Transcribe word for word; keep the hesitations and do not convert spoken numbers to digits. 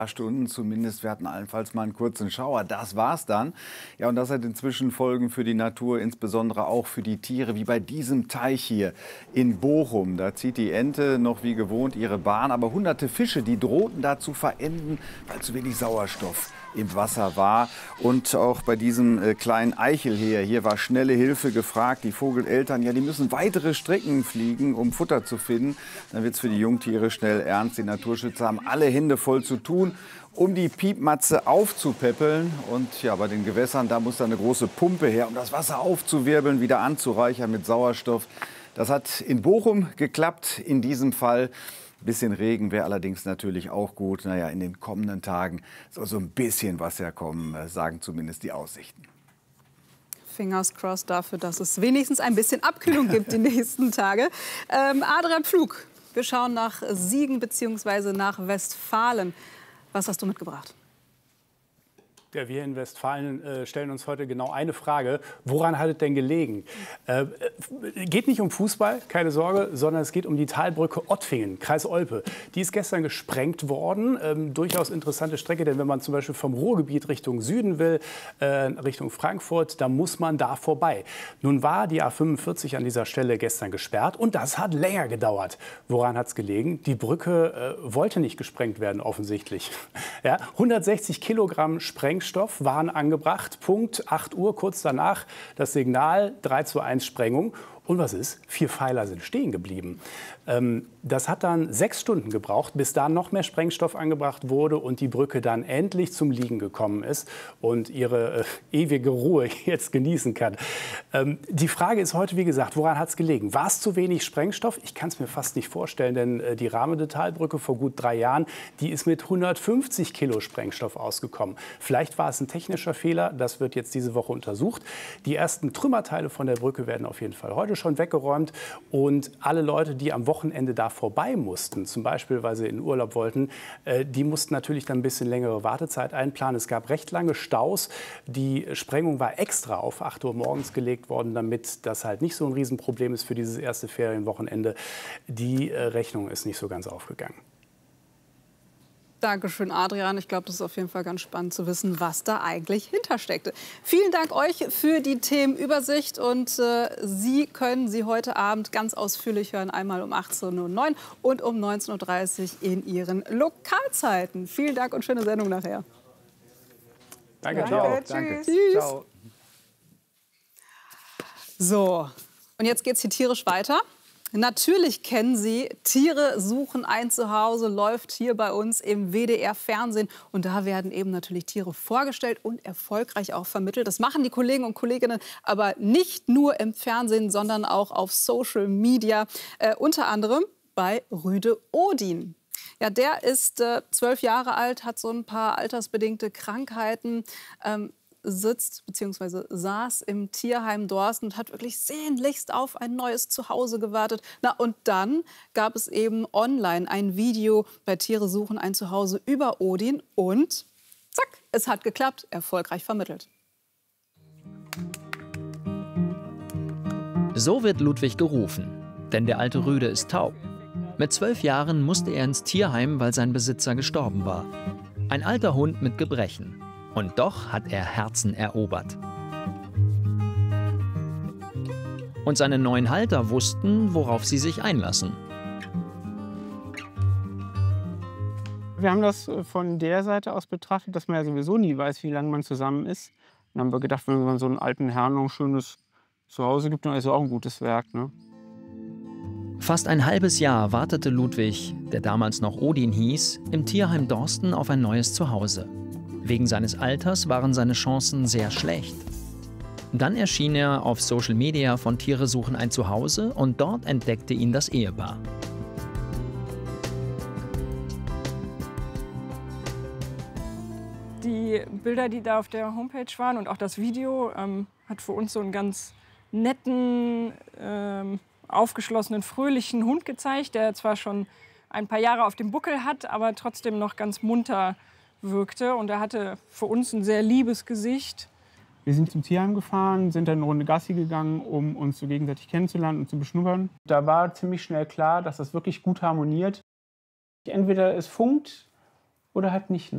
Stunden zumindest. Wir hatten allenfalls mal einen kurzen Schauer. Das war's dann. Ja, und das hat inzwischen Folgen für die Natur, insbesondere auch für die Tiere, wie bei diesem Teich hier in Bochum. Da zieht die Ente noch wie gewohnt ihre Bahn, aber hunderte Fische, die drohten da zu verenden, weil zu wenig Sauerstoff im Wasser war. Und auch bei diesem äh, kleinen Eichelheer, hier war schnelle Hilfe gefragt. Die Vogeleltern, ja, die müssen weitere Strecken fliegen, um Futter zu finden. Dann wird es für die Jungtiere schnell ernst. Die Naturschützer haben alle Hände voll zu tun, um die Piepmatze aufzupäppeln. Und ja, bei den Gewässern, da muss da eine große Pumpe her, um das Wasser aufzuwirbeln, wieder anzureichern mit Sauerstoff. Das hat in Bochum geklappt, in diesem Fall. Ein bisschen Regen wäre allerdings natürlich auch gut. Naja, in den kommenden Tagen soll so ein bisschen Wasser kommen, sagen zumindest die Aussichten. Fingers crossed dafür, dass es wenigstens ein bisschen Abkühlung gibt die nächsten Tage. Ähm, Adrian Pflug, wir schauen nach Siegen bzw. nach Westfalen. Was hast du mitgebracht? Ja, wir in Westfalen äh, stellen uns heute genau eine Frage. Woran hat es denn gelegen? Äh, geht nicht um Fußball, keine Sorge, sondern es geht um die Talbrücke Ottfingen, Kreis Olpe. Die ist gestern gesprengt worden. Ähm, durchaus interessante Strecke, denn wenn man zum Beispiel vom Ruhrgebiet Richtung Süden will, äh, Richtung Frankfurt, dann muss man da vorbei. Nun war die A fünfundvierzig an dieser Stelle gestern gesperrt und das hat länger gedauert. Woran hat es gelegen? Die Brücke äh, wollte nicht gesprengt werden, offensichtlich. Ja, hundertsechzig Kilogramm Sprengstoff waren angebracht. Punkt acht Uhr, kurz danach das Signal drei zu eins Sprengung. Und was ist? Vier Pfeiler sind stehen geblieben. Ähm, das hat dann sechs Stunden gebraucht, bis da noch mehr Sprengstoff angebracht wurde und die Brücke dann endlich zum Liegen gekommen ist und ihre äh, ewige Ruhe jetzt genießen kann. Ähm, die Frage ist heute, wie gesagt, woran hat es gelegen? War es zu wenig Sprengstoff? Ich kann es mir fast nicht vorstellen, denn äh, die Rahmende-Talbrücke vor gut drei Jahren, die ist mit hundertfünfzig Kilo Sprengstoff ausgekommen. Vielleicht war es ein technischer Fehler, das wird jetzt diese Woche untersucht. Die ersten Trümmerteile von der Brücke werden auf jeden Fall heute schon weggeräumt und alle Leute, die am Wochenende da vorbei mussten, zum Beispiel, weil sie in Urlaub wollten, äh, die mussten natürlich dann ein bisschen längere Wartezeit einplanen. Es gab recht lange Staus. Die Sprengung war extra auf acht Uhr morgens gelegt worden, damit das halt nicht so ein Riesenproblem ist für dieses erste Ferienwochenende. Die äh, Rechnung ist nicht so ganz aufgegangen. Dankeschön, Adrian. Ich glaube, das ist auf jeden Fall ganz spannend zu wissen, was da eigentlich hintersteckte. Vielen Dank euch für die Themenübersicht. Und äh, Sie können sie heute Abend ganz ausführlich hören, einmal um achtzehn Uhr neun und um neunzehn Uhr dreißig in Ihren Lokalzeiten. Vielen Dank und schöne Sendung nachher. Danke, Danke. ciao. Danke. Tschüss. Ciao. So, und jetzt geht es hier tierisch weiter. Natürlich kennen Sie Tiere suchen ein Zuhause, läuft hier bei uns im W D R-Fernsehen. Und da werden eben natürlich Tiere vorgestellt und erfolgreich auch vermittelt. Das machen die Kollegen und Kolleginnen aber nicht nur im Fernsehen, sondern auch auf Social Media. Äh, unter anderem bei Rüde Odin. Ja, der ist äh, zwölf Jahre alt, hat so ein paar altersbedingte Krankheiten. Ähm, sitzt bzw. saß im Tierheim Dorsten und hat wirklich sehnlichst auf ein neues Zuhause gewartet. Na, und dann gab es eben online ein Video bei Tiere suchen ein Zuhause über Odin und zack, es hat geklappt, erfolgreich vermittelt. So wird Ludwig gerufen, denn der alte Rüde ist taub. Mit zwölf Jahren musste er ins Tierheim, weil sein Besitzer gestorben war. Ein alter Hund mit Gebrechen. Und doch hat er Herzen erobert. Und seine neuen Halter wussten, worauf sie sich einlassen. Wir haben das von der Seite aus betrachtet, dass man ja sowieso nie weiß, wie lange man zusammen ist. Dann haben wir gedacht, wenn man so einen alten Herrn noch ein schönes Zuhause gibt, dann ist es auch ein gutes Werk, ne? Fast ein halbes Jahr wartete Ludwig, der damals noch Odin hieß, im Tierheim Dorsten auf ein neues Zuhause. Wegen seines Alters waren seine Chancen sehr schlecht. Dann erschien er auf Social Media von Tiere suchen ein Zuhause und dort entdeckte ihn das Ehepaar. Die Bilder, die da auf der Homepage waren und auch das Video, ähm, hat für uns so einen ganz netten, ähm, aufgeschlossenen, fröhlichen Hund gezeigt, der zwar schon ein paar Jahre auf dem Buckel hat, aber trotzdem noch ganz munter wirkte. Und er hatte für uns ein sehr liebes Gesicht. Wir sind zum Tierheim gefahren, sind dann eine Runde Gassi gegangen, um uns so gegenseitig kennenzulernen und zu beschnuppern. Da war ziemlich schnell klar, dass das wirklich gut harmoniert. Entweder es funkt oder halt nicht. Ne?